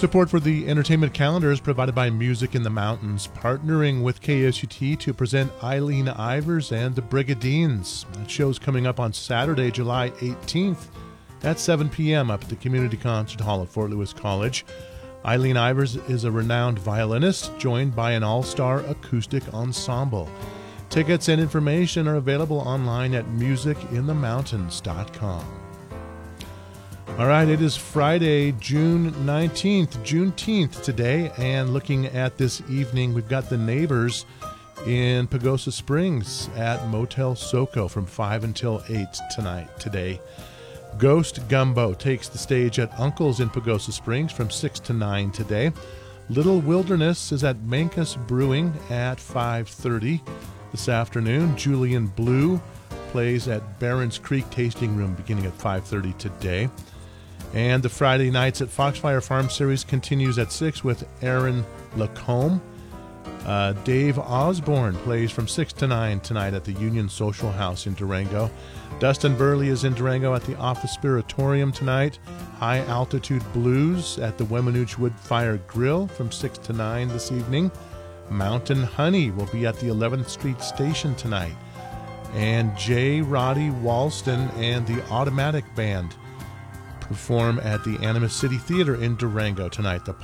Support for the entertainment calendar is provided by Music in the Mountains, partnering with KSUT to present Eileen Ivers and the Brigadines. That show's coming up on Saturday, July 18th at 7 p.m. up at the Community Concert Hall at Fort Lewis College. Eileen Ivers is a renowned violinist, joined by an all-star acoustic ensemble. Tickets and information are available online at musicinthemountains.com. All right, it is Friday, June 19th, Juneteenth today, and looking at this evening, we've got the Neighbors in Pagosa Springs at Motel Soco from 5 until 8 today. Ghost Gumbo takes the stage at Uncle's in Pagosa Springs from 6 to 9 today. Little Wilderness is at Mancus Brewing at 5:30 this afternoon. Julian Blue plays at Barron's Creek Tasting Room beginning at 5:30 today. And the Friday Nights at Foxfire Farm series continues at 6 with Aaron Lacombe. Dave Osborne plays from 6 to 9 tonight at the Union Social House in Durango. Dustin Burley is in Durango at the Office Spiratorium tonight. High Altitude Blues at the Weminuche Wood Fire Grill from 6 to 9 this evening. Mountain Honey will be at the 11th Street Station tonight. And J. Roddy Walston and the Automatic Band perform at the Animas City Theater in Durango tonight. The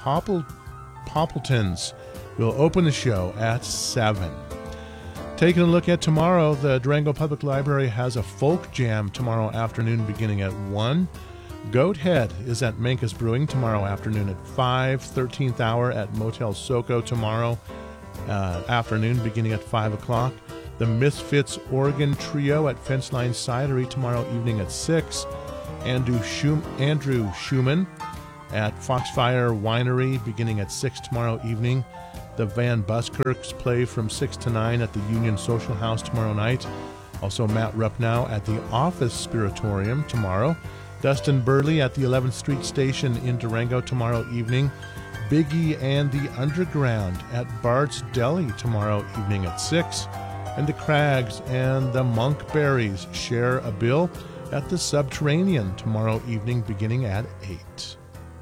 Poppletons will open the show at 7. Taking a look at tomorrow, the Durango Public Library has a folk jam tomorrow afternoon beginning at 1. Goathead is at Mancus Brewing tomorrow afternoon at 5. 13th Hour at Motel Soco tomorrow afternoon beginning at 5 o'clock. The Misfits Organ Trio at Fenceline Cidery tomorrow evening at 6. Andrew Schumann at Foxfire Winery beginning at 6 tomorrow evening. The Van Buskirks play from 6 to 9 at the Union Social House tomorrow night. Also Matt Ruppnow at the Office Spiratorium tomorrow. Dustin Burley at the 11th Street Station in Durango tomorrow evening. Biggie and the Underground at Bart's Deli tomorrow evening at 6. And the Craggs and the Monkberries share a bill at the Subterranean tomorrow evening beginning at 8.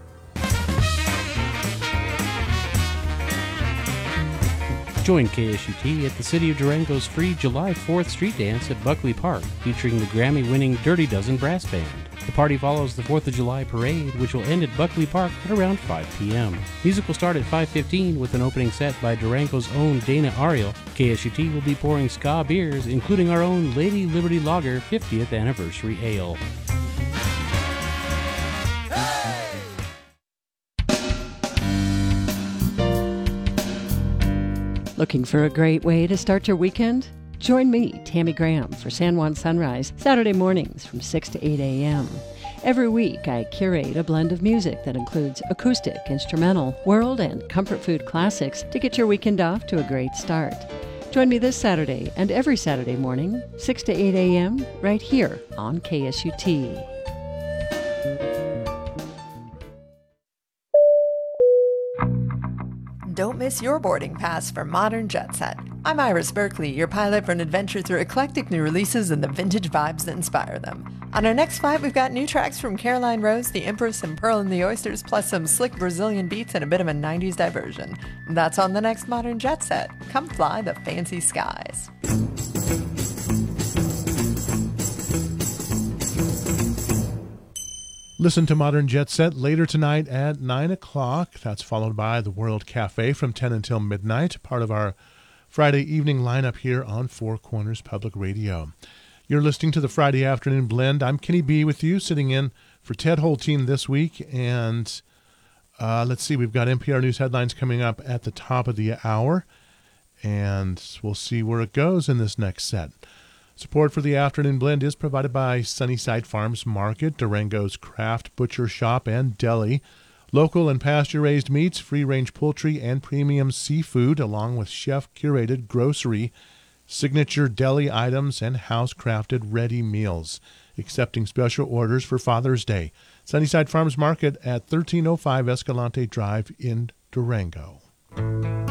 Join KSUT at the City of Durango's free July 4th street dance at Buckley Park, featuring the Grammy-winning Dirty Dozen Brass Band. The party follows the 4th of July parade, which will end at Buckley Park at around 5 p.m. Music will start at 5:15 with an opening set by Durango's own Dana Ariel. KSUT will be pouring ska beers, including our own Lady Liberty Lager 50th Anniversary Ale. Looking for a great way to start your weekend? Join me, Tammy Graham, for San Juan Sunrise, Saturday mornings from 6 to 8 a.m. Every week, I curate a blend of music that includes acoustic, instrumental, world, and comfort food classics to get your weekend off to a great start. Join me this Saturday and every Saturday morning, 6 to 8 a.m., right here on KSUT. Don't miss your boarding pass for Modern Jet Set. I'm Iris Berkeley, your pilot for an adventure through eclectic new releases and the vintage vibes that inspire them. On our next flight, we've got new tracks from Caroline Rose, The Empress, and Pearl and the Oysters, plus some slick Brazilian beats and a bit of a 90s diversion. That's on the next Modern Jet Set. Come fly the fancy skies. Listen to Modern Jet Set later tonight at 9 o'clock. That's followed by the World Cafe from 10 until midnight, part of our Friday evening lineup here on Four Corners Public Radio. You're listening to the Friday Afternoon Blend. I'm Kenny B with you, sitting in for Ted Holteen this week. And let's see, we've got NPR News headlines coming up at the top of the hour. And we'll see where it goes in this next set. Support for the Afternoon Blend is provided by Sunnyside Farms Market, Durango's craft butcher shop and deli. Local and pasture-raised meats, free-range poultry, and premium seafood, along with chef-curated grocery, signature deli items, and house-crafted ready meals. Accepting special orders for Father's Day. Sunnyside Farms Market at 1305 Escalante Drive in Durango.